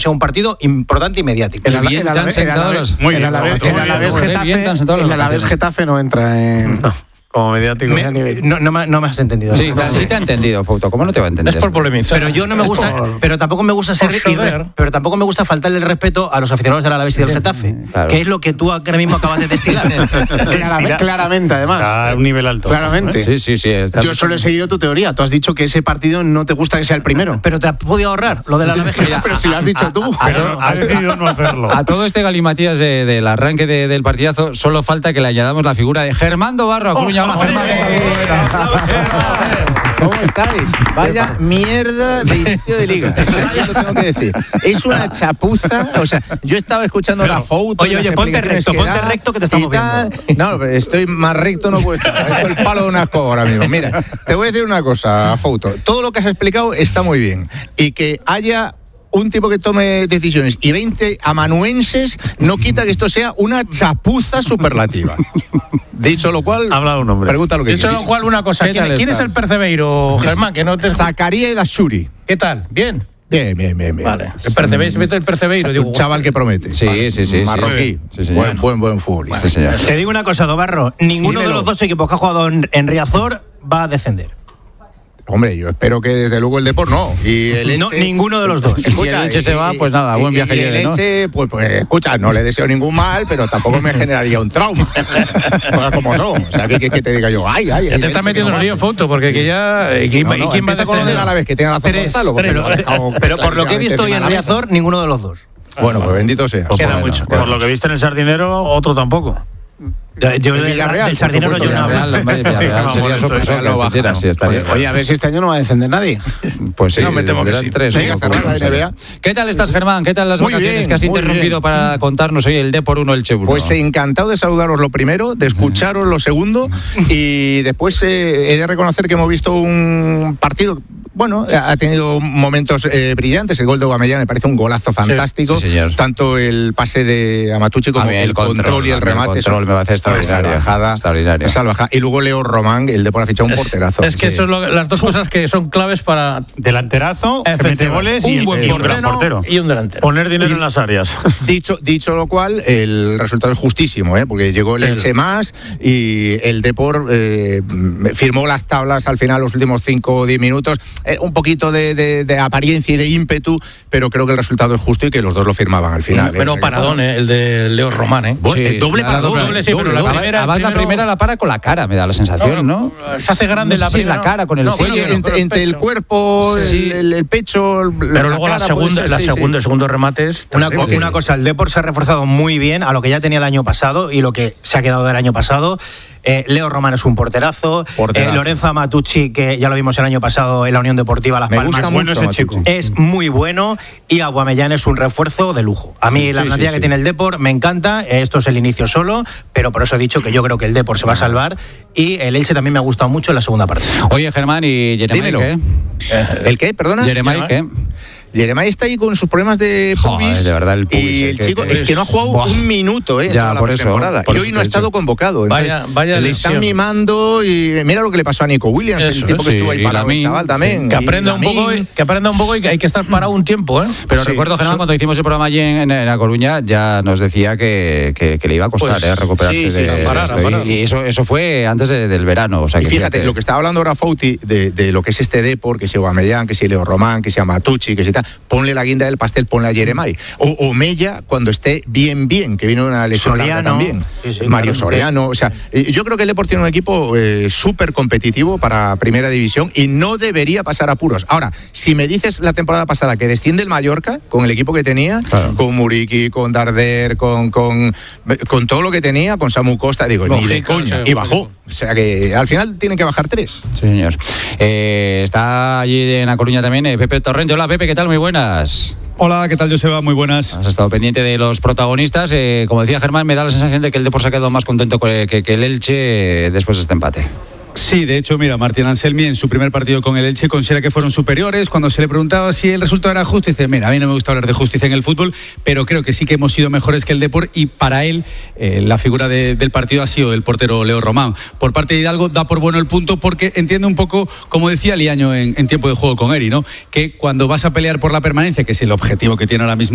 sea un partido importante y mediático. El Alavés Getafe no entra en... Como mediático. No me has entendido. Sí te ha entendido, Fouto. ¿Cómo no te va a entender? Es por polemizar. Pero yo no me gusta, pero tampoco me gusta pero tampoco me gusta faltarle el respeto a los aficionados del Alavés y del Getafe, claro. Que es lo que tú ahora mismo acabas de destilar. Claramente, además. Está a un nivel alto. Claramente. Sí. Yo solo he seguido tu teoría. Tú has dicho que ese partido no te gusta que sea el primero. Pero te has podido ahorrar lo del Alavés. Pero si lo has dicho tú. Pero has decidido no hacerlo. A todo este galimatías del arranque del partidazo, solo falta que le añadamos la figura de Germando Barro a Coruña. Hola, Germán. ¿Cómo estáis? Vaya mierda de inicio de liga. Yo lo tengo que decir. Es una chapuza. O sea, yo estaba escuchando la Fouto. Oye, ponte recto que te estamos viendo. No, estoy más recto, no puedo estar. Esto es el palo de una escoba ahora mismo. Mira, te voy a decir una cosa, Fouto. Todo lo que has explicado está muy bien. Y que haya un tipo que tome decisiones y 20 amanuenses no quita que esto sea una chapuza superlativa. Dicho lo cual, habla un hombre. Pregunta lo que Dicho quieres. lo cual, una cosa. ¿Quién es el Percebeiro, Germán? Que no te... Zacarías Idashuri. ¿Qué tal? ¿Bien? Bien. Vale. El Percebeiro. Digo, un chaval que promete. Sí. Marroquí. Sí, buen futbolista. Sí, señor. Te digo una cosa, Dobarro. Ninguno de los dos equipos que ha jugado en Riazor va a descender. Hombre, yo espero que desde luego el Depor no. Y el Elche, no, ninguno de los dos. Si el Elche se va, pues nada, buen viaje lleve, ¿no? El Elche, pues escucha, no le deseo ningún mal, pero tampoco me generaría un trauma. Como son. O sea, que te diga yo, ay. Ya te estás metiendo en el lío, Fouto, porque que ya... ¿Quién va a con lo del Alavés que tenga la Pero por lo que he visto hoy en Riazor, ninguno de los dos. Bueno, pues bendito sea. Queda mucho. Por lo que viste en el Sardinero, otro tampoco. Yo del Sardinero yo no hablo. Villarreal sería sorpresa que descendiera, sí, estaría. Oye, a ver si este año no va a descender nadie. Pues sí, no, me temo que sí. 3. ¿Qué tal estás, Germán? ¿Qué tal las vacaciones que has interrumpido para contarnos hoy el Depor 1 Elche 1? Pues encantado de saludaros lo primero, de escucharos lo segundo y después he de reconocer que hemos visto un partido... Bueno, ha tenido momentos brillantes. El gol de Aubameyang me parece un golazo fantástico. Sí, señor. Tanto el pase de Amatucci como el control y el remate. El control me parece extraordinario. Salvajada. Y luego Leo Román, el Depor ha fichado un porterazo. Es que son las dos cosas que son claves para... Delanterazo, que mete goles y un gran portero. Y un delantero. Poner dinero en las áreas. Dicho lo cual, el resultado es justísimo, porque llegó el Elche más y el Depor firmó las tablas al final, los últimos 5 o 10 minutos. Un poquito de apariencia y de ímpetu, pero creo que el resultado es justo y que los dos lo firmaban al final. Pero paradón, el de Leo Román, Sí, doble paradón. Además, la primera la para con la cara, me da la sensación, ¿no? Se hace grande la primera. La cara con el sello. Entre el cuerpo, el pecho, pero luego la segunda, el segundo remate es... Una cosa, el Depor se ha reforzado muy bien a lo que ya tenía el año pasado y lo que se ha quedado del año pasado. Leo Román es un porterazo. Lorenzo Amatucci, que ya lo vimos el año pasado en la Unión Deportiva Las Palmas. Me gusta mucho ese chico. Es muy bueno y Aubameyang es un refuerzo de lujo. A mí la plantilla que tiene el Depor me encanta. Esto es el inicio solo, pero por eso he dicho que yo creo que el Depor se va a salvar y el Elche también me ha gustado mucho en la segunda parte. Oye, Germán, ¿y Jeremai qué? ¿El qué? Perdona. ¿Jeremai qué? Jeremai está ahí con sus problemas de pubis. De verdad, el pubis. Y el chico es que no ha jugado un minuto ya, por eso, y hoy no ha estado convocado. Entonces, vaya le están mimando y mira lo que le pasó a Nico Williams, el tipo que estuvo ahí parado, el chaval también. Que aprenda un poco y que hay que estar parado un tiempo. Pero recuerdo, Germán, cuando hicimos el programa allí en La Coruña, ya nos decía que le iba a costar recuperarse de esto. Y eso fue antes del verano. O sea, y fíjate, lo que estaba hablando ahora Fouti de lo que es este Depor, que si Aubameyang, que si Leo Román, que si Amatucci, que si tal, ponle la guinda del pastel, ponle a Jeremai. O Mella cuando esté bien, que vino una lesión también. Mario Soriano. O sea, yo creo que el Depor tiene un equipo súper competitivo para Primera División y no debería pasar apuros. Ahora, si me dices la temporada pasada que desciende el Mallorca con el equipo que tenía, con Muriqui, con Darder, con todo lo que tenía, con Samu Costa, digo, ni de coña. Y bajó. O sea que al final tienen que bajar 3. Sí, señor. Está allí en La Coruña también Pepe Torrente. Hola, Pepe, ¿qué tal? Muy buenas. Hola, ¿qué tal, Joseba? Muy buenas. Has estado pendiente de los protagonistas. Como decía Germán, me da la sensación de que el Depor se ha quedado más contento que el Elche después de este empate. Sí, de hecho, mira, Martín Anselmi en su primer partido con el Elche considera que fueron superiores. Cuando se le preguntaba si el resultado era justo, dice, mira, a mí no me gusta hablar de justicia en el fútbol, pero creo que sí que hemos sido mejores que el Depor y para él la figura del partido ha sido el portero Leo Román. Por parte de Hidalgo da por bueno el punto porque entiende un poco, como decía Liaño en tiempo de juego con Eri, ¿no? Que cuando vas a pelear por la permanencia, que es el objetivo que tiene ahora mismo